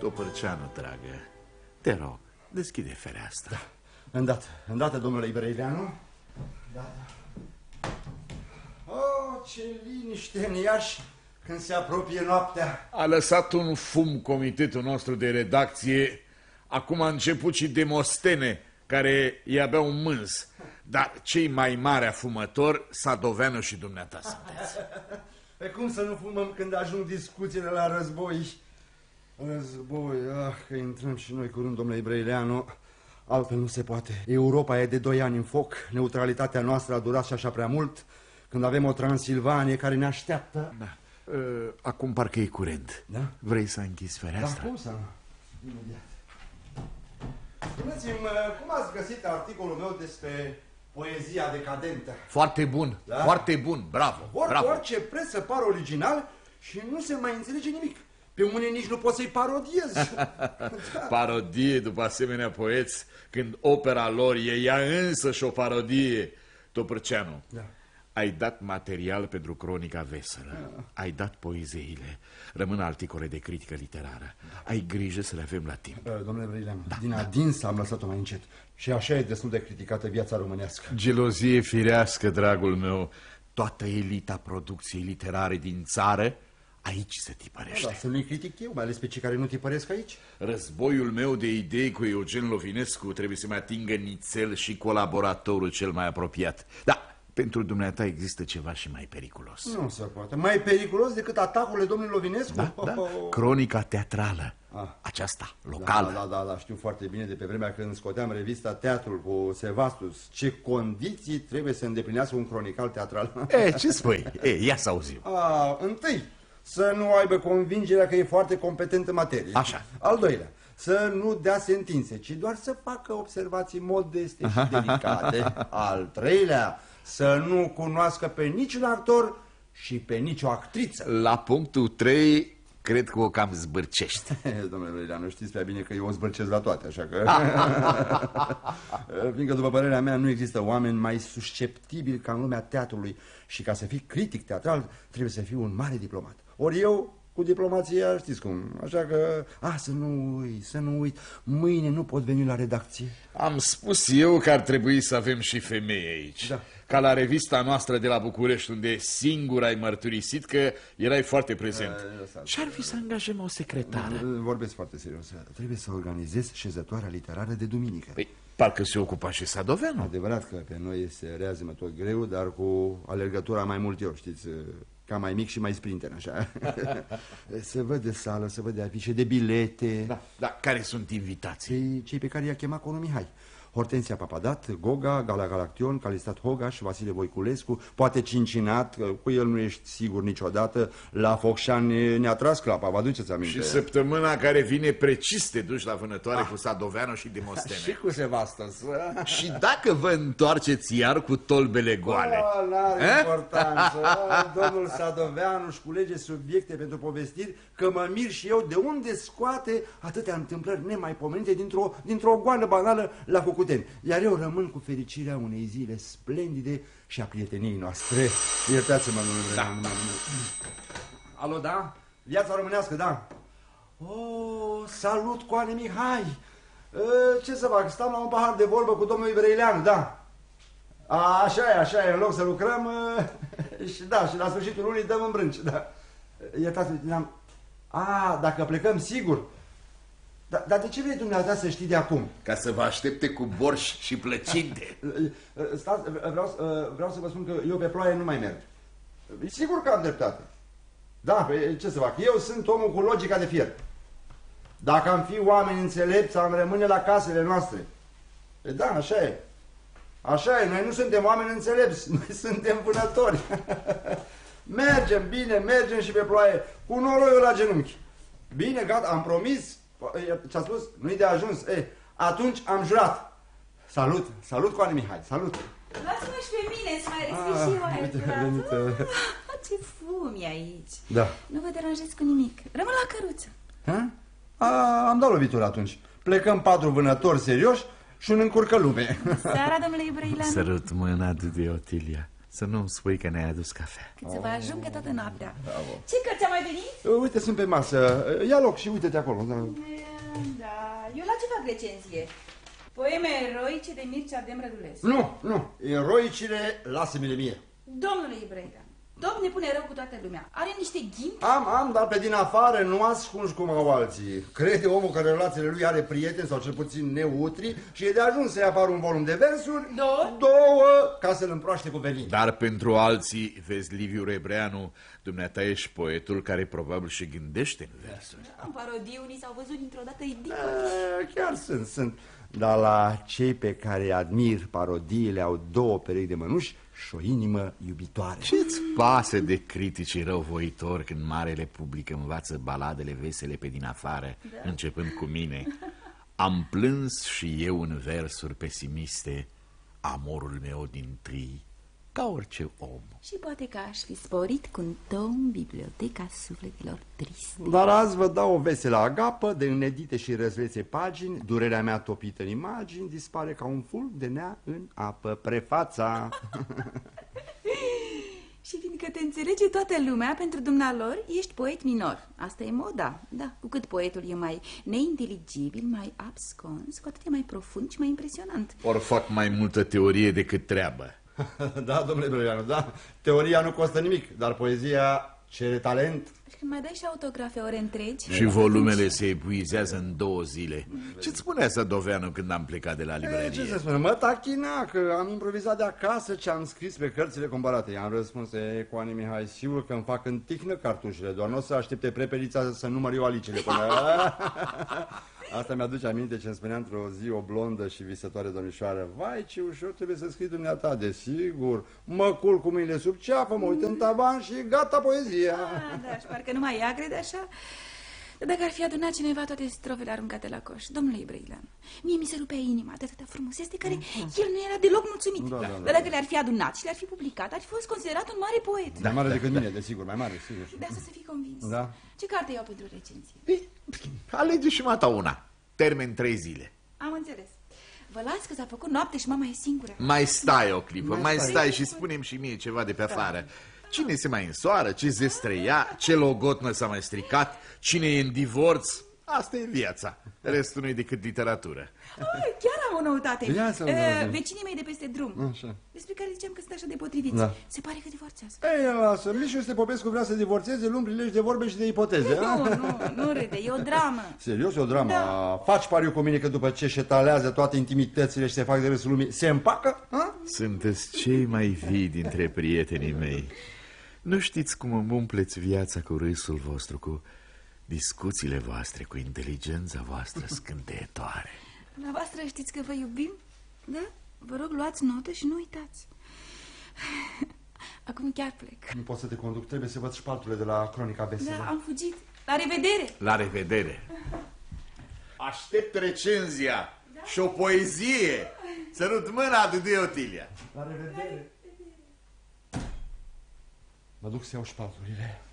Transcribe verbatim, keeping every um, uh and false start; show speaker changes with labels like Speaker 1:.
Speaker 1: Topărceanu, dragă, te rog, deschide fereastra.
Speaker 2: Da, îndată, îndată, domnule Ibrăileanu. Da, da. Oh, ce liniște în Iași când se apropie noaptea.
Speaker 1: A lăsat un fum comitetul nostru de redacție. Acum a început și Demostene, care e abia un mânz. Dar cei mai mari afumători, Sadoveanu și dumneata sunteți.
Speaker 2: Pe cum să nu fumăm când ajung discuțiile la război? Război, ah, că intrăm și noi curând, domnule Ibrăileanu. Altfel nu se poate. Europa e de doi ani în foc. Neutralitatea noastră a durat și așa prea mult. Când avem o Transilvanie care ne așteaptă.
Speaker 1: Da. Acum parcă e curent.
Speaker 2: Da?
Speaker 1: Vrei să închizi fereastra?
Speaker 2: Da, cum să nu? Imediat. Spuneți-mi, cum ați găsit articolul meu despre poezia decadentă?
Speaker 1: Foarte bun, da? Foarte bun, bravo,
Speaker 2: Or,
Speaker 1: bravo.
Speaker 2: Orice preț să pară original și nu se mai înțelege nimic. Pe unii nici nu poți să-i parodiezi. Da.
Speaker 1: Parodie după asemenea poeți, când opera lor e ea însă și o parodie. Topărceanu,
Speaker 2: da.
Speaker 1: Ai dat material pentru cronica veselă, da. Ai dat poeziile, rămân articole de critică literară. Da. Ai grijă să le avem la timp.
Speaker 2: Domnule Brăileanu,
Speaker 1: da,
Speaker 2: din
Speaker 1: da.
Speaker 2: adins am lăsat-o mai încet. Și așa e destul de criticată viața românească.
Speaker 1: Gelozie firească, dragul meu. Toată elita producției literare din țară aici se tipărește.
Speaker 2: Da, să nu-i critic eu, mai ales pe cei care nu tipăresc aici.
Speaker 1: Războiul meu de idei cu Eugen Lovinescu trebuie să-mi atingă nițel și colaboratorul cel mai apropiat. Da, pentru dumneata există ceva și mai periculos.
Speaker 2: Nu se poate. Mai periculos decât atacurile domnului Lovinescu?
Speaker 1: Da, da. Cronica teatrală.
Speaker 2: Ah.
Speaker 1: Aceasta, locală.
Speaker 2: Da, da, da, da, știu foarte bine de pe vremea când scoteam revista Teatrul cu Sevastus. Ce condiții trebuie să îndeplinească un cronical teatral.
Speaker 1: E, ce spui? E, ia să auzim.
Speaker 2: A, întâi, să nu aibă convingerea că e foarte competent în materie.
Speaker 1: Așa.
Speaker 2: Al doilea, să nu dea sentințe, ci doar să facă observații modeste și delicate. Al treilea, să nu cunoască pe niciun actor și pe nicio actriță.
Speaker 1: La punctul trei, cred că o cam zbârcești.
Speaker 2: Domnule Brăileanu, știți prea bine că eu o zbârcesc la toate, așa că... Fiindcă, după părerea mea, nu există oameni mai susceptibili ca în lumea teatrului. Și ca să fii critic teatral, trebuie să fii un mare diplomat. Ori eu, cu diplomația, știți cum, așa că... A, să nu uit, să nu uit, mâine nu pot veni la redacție.
Speaker 1: Am spus eu că ar trebui să avem și femei aici. Da. Ca la revista noastră de la București, unde singur ai mărturisit că erai foarte prezent. Ce-ar fi să angajăm o secretară?
Speaker 2: Vorbesc foarte serios. Trebuie să organizez șezătoarea literară de duminică.
Speaker 1: Păi, parcă se ocupa și Sadoveanu.
Speaker 2: Adevărat că pe noi se rează tot greu, dar cu alergătura mai mult eu, știți... Ca mai mic și mai sprinter, așa. Să văd de sală, să văd de afișe, de bilete.
Speaker 1: Da, da. Care sunt invitații?
Speaker 2: Cei, cei pe care i-a chemat Conu Mihai. Hortensia Papadat, Goga, Gala Galaction, Calistat Hogaș, Vasile Voiculescu, poate Cincinat, cu el nu ești sigur niciodată. La Focșan ne-a tras clapa, vă aduceți aminte?
Speaker 1: Și săptămâna care vine precis te duci la vânătoare ah. cu Sadoveanu și Demostene.
Speaker 2: Și cu Sevastus.
Speaker 1: Și dacă vă întoarceți iar cu tolbele goale?
Speaker 2: Oh, n-are eh? importanță. Domnul Sadoveanu își culege subiecte pentru povestiri, că mă mir și eu de unde scoate atâtea întâmplări nemaipomenite dintr-o dintr-o goană banală la Cucuteni. Iar eu rămân cu fericirea unei zile splendide și a prieteniei noastre. Iertați-mă, domnule.
Speaker 1: Da.
Speaker 2: Alo, da? Viața românească, da. Oh, salut, Coane Mihai. Ce să fac? Stau la un pahar de vorbă cu domnul Ibrăileanu, da. A, așa e, așa e, în loc să lucrăm și da, și la sfârșitul lunii dăm în brânci, da. Iertați-mă, a, dacă plecăm, sigur. Dar, dar de ce vrei dumneavoastră să știi de acum?
Speaker 1: Ca să vă aștepte cu borș și plăcinte.
Speaker 2: Stați, vreau, vreau să vă spun că eu pe ploaie nu mai merg. Sigur că am dreptate. Da, ce să fac? Eu sunt omul cu logica de fier. Dacă am fi oameni înțelepți, am rămâne la casele noastre. E, da, așa e. Așa e, noi nu suntem oameni înțelepți, noi suntem vânători. Mergem, bine, mergem și pe ploaie, cu noroiul la genunchi. Bine, gata, am promis. Ce-a spus? Nu-i de ajuns. E, atunci am jurat. Salut, salut, Coane Mihai, salut.
Speaker 3: Lasă-mă și pe mine să mai respiri și eu aer curat. Ah, ce fum e aici.
Speaker 2: Da.
Speaker 3: Nu vă deranjez cu nimic. Rămân la căruță.
Speaker 2: Ha? A, am dat lovitură atunci. Plecăm patru vânători serioși și un încurcă lume.
Speaker 3: Seara, domnule Ibrăileanu.
Speaker 1: Sărut mâna de Otilia. să nu-mi spui că ne-ai adus cafea.
Speaker 3: Cât să vă ajungă toată noaptea.
Speaker 2: Bravo.
Speaker 3: Ce cărți am mai venit?
Speaker 2: Uite, sunt pe masă. Ia loc și uite-te acolo. Da.
Speaker 3: Da, eu la ce fac recenzie? Poeme eroice de Mircea Adem Rădulescu.
Speaker 2: Nu, nu. Eroicile, lasă-mi-le mie.
Speaker 3: Domnule Ibrăilean, Domn ne pune rău cu toată lumea. Are niște ghimpi?
Speaker 2: Am, am, dar pe din afară nu ascunzi cum au alții. Crede omul că în relațiile lui are prieteni sau cel puțin neutri și e de ajuns să-i apară un volum de versuri,
Speaker 3: Două?
Speaker 2: două, ca să-l împroaște cu venin.
Speaker 1: Dar pentru alții, vezi, Liviu Rebreanu, dumneata ești poetul care probabil și gândește în versuri.
Speaker 3: În parodii unii s-au văzut dintr-o dată ridicoli.
Speaker 2: E, chiar sunt, sunt. Dar la cei pe care îi admir, parodiile au două perechi de mănuși și o inimă iubitoare.
Speaker 1: Ce-ți pasă de criticii răuvoitori când marele public învață baladele vesele pe din afară, da. Începând cu mine? Am plâns și eu în versuri pesimiste amorul meu dintâi, ca orice om.
Speaker 3: Și poate că aș fi sporit cu un tom biblioteca sufletelor triste.
Speaker 2: Dar azi vă dau o veselă agapă de înedite și răzlețe pagini, durerea mea topită în imagini dispare ca un fulg de nea în apă. Prefața.
Speaker 3: Și fiindcă te înțelege toată lumea, pentru dumnealor ești poet minor. Asta e moda, da. Cu cât poetul e mai neinteligibil, mai abscons, cu atât e mai profund și mai impresionant.
Speaker 1: Ori fac mai multă teorie decât treabă.
Speaker 2: Da, domnule Brăileanu, da. Teoria nu costă nimic, dar poezia cere talent.
Speaker 3: Și când mai dai și autografe ore întregi.
Speaker 1: Și volumele se epuizează în două zile. Ce-ți spunea Sadoveanu când am plecat de la librărie?
Speaker 2: E, ce să spune? Mă tachina că am improvizat de acasă ce am scris pe cărțile comparate. I-am răspuns, e, Coane Mihai, sigur că îmi fac în tihnă cartușele, doar nu o să aștepte prepelița să număr eu alicele până... Asta mi-aduce aminte ce îmi spunea într-o zi o blondă și visătoare domnișoară. Vai, ce ușor trebuie să scrii dumneata, desigur. Mă culc cu mâinile sub ceafă, mă uit în tavan și gata poezia.
Speaker 3: Ah, da, și parcă numai ea crede așa. Dar dacă ar fi adunat cineva toate strofele aruncate la coș, domnule Ibrăileanu, mie mi se rupea inima de atâta frumusețe de care el nu era deloc mulțumit.
Speaker 2: Da, da, da.
Speaker 3: Dar dacă le-ar fi adunat și le-ar fi publicat, ar fi fost considerat un mare poet.
Speaker 2: Mai mare decât mine, desigur, mai mare, sigur.
Speaker 3: De asta să fii convins.
Speaker 2: Da.
Speaker 3: Ce carte iau pentru recenzie?
Speaker 1: Alege și mata una. Termen trei zile.
Speaker 3: Am înțeles. Vă las că s-a făcut noapte și mama e singură.
Speaker 1: Mai stai o clipă, mai,
Speaker 2: Mai
Speaker 1: stai,
Speaker 2: stai.
Speaker 1: stai și spune-mi și mie ceva de pe afară. Cine se mai însoară, ce zestreia, ce logotnă s-a mai stricat, cine e în divorț? Asta e viața. Restul nu e decât literatură.
Speaker 3: Oh, chiar am o noutate.
Speaker 2: Ia să
Speaker 3: uh,
Speaker 2: vedem.
Speaker 3: Vecinii mei de peste drum,
Speaker 2: Așa.
Speaker 3: despre care ziceam că sunt așa de potriviți,
Speaker 2: Da.
Speaker 3: se pare că divorțează.
Speaker 2: Ei, lasă, Mișu Ste Popescu vrea să divorțeze lumbri legi de vorbe și de ipoteze.
Speaker 3: Nu,
Speaker 2: a?
Speaker 3: nu, nu râde, e o dramă.
Speaker 2: Serios, e o dramă.
Speaker 3: Da.
Speaker 2: Faci pariu cu mine că după ce șetalează toate intimitățile și se fac de râsul lumii, se împacă? A?
Speaker 1: Sunteți cei mai vii dintre prietenii mei. Nu știți cum îmi umpleți viața cu râsul vostru, cu discuțiile voastre, cu inteligența voastră scânteietoare.
Speaker 3: Dumneavoastră știți că vă iubim? Da? Vă rog, luați notă și nu uitați. Acum chiar plec.
Speaker 2: Nu pot să te conduc, trebuie să văd șpalturile de la Cronica Veselă.
Speaker 3: Da, am fugit. La revedere!
Speaker 1: La revedere! Aștept recenzia da? Și o poezie. Sărut mâna, Duduie Otilia.
Speaker 2: La revedere! Mă duc să iau șpalturile.